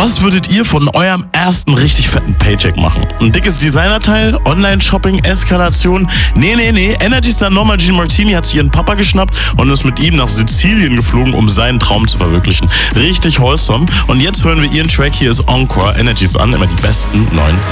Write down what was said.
Was würdet ihr von eurem ersten richtig fetten Paycheck machen? Ein dickes Designerteil? Online-Shopping-Eskalation? Nee. Energy-Star Norma Jean Martini hat sich ihren Papa geschnappt und ist mit ihm nach Sizilien geflogen, um seinen Traum zu verwirklichen. Richtig wholesome. Und jetzt hören wir ihren Track. Hier ist Encore. Energies an. Immer die besten neuen